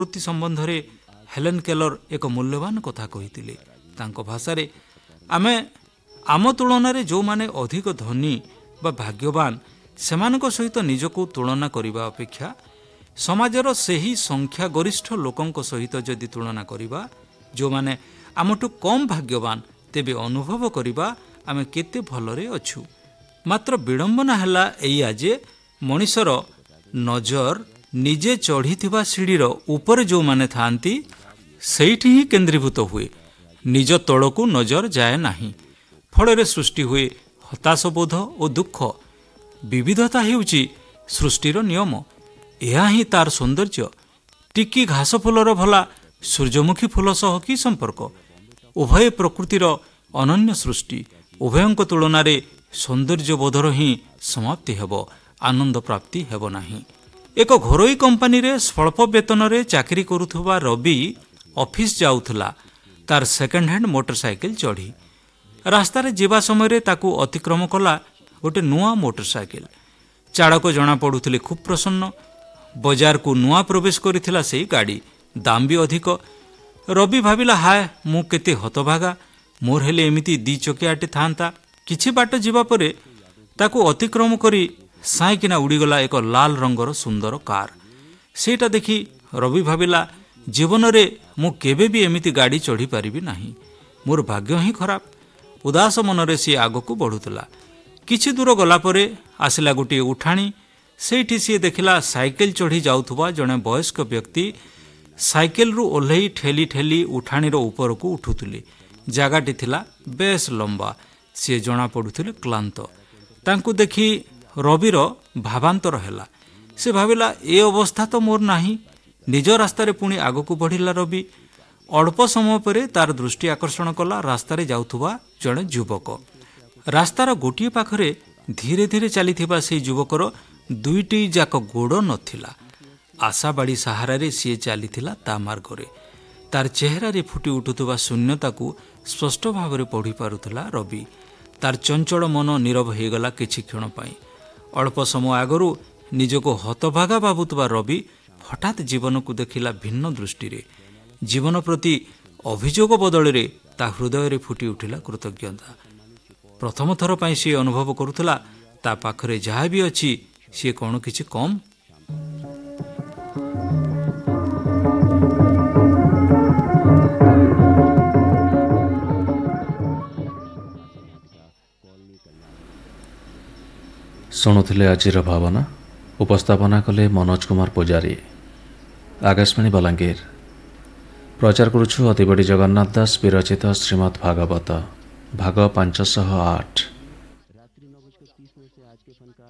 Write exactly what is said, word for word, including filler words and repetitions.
ବୃତ୍ତି ସମ୍ବନ୍ଧରେ ହେଲେନ୍ କେଲର ଏକ ମୂଲ୍ୟବାନ କଥା କହିଥିଲେ। ତାଙ୍କ ଭାଷାରେ ଆମେ ଆମ ତୁଳନାରେ ଯେଉଁମାନେ ଅଧିକ ଧନୀ ବା ଭାଗ୍ୟବାନ ସେମାନଙ୍କ ସହିତ ନିଜକୁ ତୁଳନା କରିବା ଅପେକ୍ଷା ସମାଜର ସେହି ସଂଖ୍ୟାଗରିଷ୍ଠ ଲୋକଙ୍କ ସହିତ ଯଦି ତୁଳନା କରିବା ଯେଉଁମାନେ ଆମଠୁ କମ୍ ଭାଗ୍ୟବାନ, ତେବେ ଅନୁଭବ କରିବା ଆମେ କେତେ ଭଲରେ ଅଛୁ। ମାତ୍ର ବିଡ଼ମ୍ବନା ହେଲା ଏଇଆ ଯେ ମଣିଷର ନଜର ନିଜେ ଚଢ଼ିଥିବା ସିଡ଼ିର ଉପରେ ଯେଉଁମାନେ ଥାଆନ୍ତି ସେଇଠି ହିଁ କେନ୍ଦ୍ରୀଭୂତ ହୁଏ, ନିଜ ତଳକୁ ନଜର ଯାଏ ନାହିଁ। ଫଳରେ ସୃଷ୍ଟି ହୁଏ ହତାଶବୋଧ ଓ ଦୁଃଖ। ବିବିଧତା ହେଉଛି ସୃଷ୍ଟିର ନିୟମ, ଏହା ହିଁ ତାର ସୌନ୍ଦର୍ଯ୍ୟ। ଟିକି ଘାସ ଫୁଲର ଭଲା ସୂର୍ଯ୍ୟମୁଖୀ ଫୁଲ ସହ କି ସମ୍ପର୍କ? ଉଭୟ ପ୍ରକୃତିର ଅନନ୍ୟ ସୃଷ୍ଟି। ଉଭୟଙ୍କ ତୁଳନାରେ ସୌନ୍ଦର୍ଯ୍ୟବୋଧର ହିଁ ସମାପ୍ତି ହେବ, ଆନନ୍ଦ ପ୍ରାପ୍ତି ହେବ ନାହିଁ। ଏକ ଘରୋଇ କମ୍ପାନୀରେ ସ୍ୱଳ୍ପ ବେତନରେ ଚାକିରି କରୁଥିବା ରବି ଅଫିସ୍ ଯାଉଥିଲା ତାର ସେକେଣ୍ଡ ହ୍ୟାଣ୍ଡ ମୋଟର ସାଇକେଲ ଚଢ଼ି। ରାସ୍ତାରେ ଯିବା ସମୟରେ ତାକୁ ଅତିକ୍ରମ କଲା ଗୋଟେ ନୂଆ ମୋଟର ସାଇକେଲ। ଚାଳକ ଜଣାପଡ଼ୁଥିଲେ ଖୁବ୍ ପ୍ରସନ୍ନ। ବଜାରକୁ ନୂଆ ପ୍ରବେଶ କରିଥିଲା ସେଇ ଗାଡ଼ି, ଦାମ ବି ଅଧିକ। ରବି ଭାବିଲା, ହାୟ ମୁଁ କେତେ ହତଭାଗା, ମୋର ହେଲେ ଏମିତି ଦି ଚକିଆଟେ ଥାନ୍ତା। କିଛି ବାଟ ଯିବା ପରେ ତାକୁ ଅତିକ୍ରମ କରି ସାଇଁକିନା ଉଡ଼ିଗଲା ଏକ ଲାଲ ରଙ୍ଗର ସୁନ୍ଦର କାର୍। ସେଇଟା ଦେଖି ରବି ଭାବିଲା, ଜୀବନରେ ମୁଁ କେବେ ବି ଏମିତି ଗାଡ଼ି ଚଢ଼ିପାରିବି ନାହିଁ, ମୋର ଭାଗ୍ୟ ହିଁ ଖରାପ। ଉଦାସ ମନରେ ସିଏ ଆଗକୁ ବଢ଼ୁଥିଲା। କିଛି ଦୂର ଗଲା ପରେ ଆସିଲା ଗୋଟିଏ ଉଠାଣି। ସେଇଠି ସିଏ ଦେଖିଲା ସାଇକେଲ ଚଢ଼ି ଯାଉଥିବା ଜଣେ ବୟସ୍କ ବ୍ୟକ୍ତି ସାଇକେଲରୁ ଓହ୍ଲେଇ ଠେଲି ଠେଲି ଉଠାଣିର ଉପରକୁ ଉଠୁଥିଲେ। ଜାଗାଟି ଥିଲା ବେଶ ଲମ୍ବା। ସିଏ ଜଣାପଡ଼ୁଥିଲେ କ୍ଳାନ୍ତ। ତାଙ୍କୁ ଦେଖି ରବିର ଭାବାନ୍ତର ହେଲା। ସେ ଭାବିଲା, ଏ ଅବସ୍ଥା ତ ମୋର ନାହିଁ। ନିଜ ରାସ୍ତାରେ ପୁଣି ଆଗକୁ ବଢ଼ିଲା ରବି। ଅଳ୍ପ ସମୟ ପରେ ତାର ଦୃଷ୍ଟି ଆକର୍ଷଣ କଲା ରାସ୍ତାରେ ଯାଉଥିବା ଜଣେ ଯୁବକ। ରାସ୍ତାର ଗୋଟିଏ ପାଖରେ ଧୀରେ ଧୀରେ ଚାଲିଥିବା ସେହି ଯୁବକର ଦୁଇଟି ଯାକ ଗୋଡ଼ ନଥିଲା। ଆଶାବାଡ଼ି ସାହାରାରେ ସିଏ ଚାଲିଥିଲା ତା ମାର୍ଗରେ। ତାର ଚେହେରାରେ ଫୁଟି ଉଠୁଥିବା ଶୂନ୍ୟତାକୁ ସ୍ପଷ୍ଟ ଭାବରେ ପଢ଼ି ପାରୁଥିଲା ରବି। ତାର ଚଞ୍ଚଳ ମନ ନୀରବ ହୋଇଗଲା କିଛି କ୍ଷଣ ପାଇଁ। ଅଳ୍ପ ସମୟ ଆଗରୁ ନିଜକୁ ହତଭାଗା ଭାବୁଥିବା ରବି ହଠାତ୍ ଜୀବନକୁ ଦେଖିଲା ଭିନ୍ନ ଦୃଷ୍ଟିରେ। ଜୀବନ ପ୍ରତି ଅଭିଯୋଗ ବଦଳରେ ତା ହୃଦୟରେ ଫୁଟି ଉଠିଲା କୃତଜ୍ଞତା। ପ୍ରଥମ ଥର ପାଇଁ ସିଏ ଅନୁଭବ କରୁଥିଲା ତା ପାଖରେ ଯାହା ବି ଅଛି ସିଏ କ'ଣ କିଛି କମ୍? ଶୁଣୁଥିଲେ ଆଜିର ଭାବନା। ଉପସ୍ଥାପନା କଲେ ମନୋଜ କୁମାର ପୂଜାରୀ। ଆକାଶବାଣୀ ବଲାଙ୍ଗୀର। ପ୍ରଚାର କରୁଛୁ ଅତିବଡ଼ି ଜଗନ୍ନାଥ ଦାସ ବିରଚିତ ଶ୍ରୀମଦ୍ ଭାଗବତ ଭାଗ ପାଞ୍ଚଶହ ଆଠ।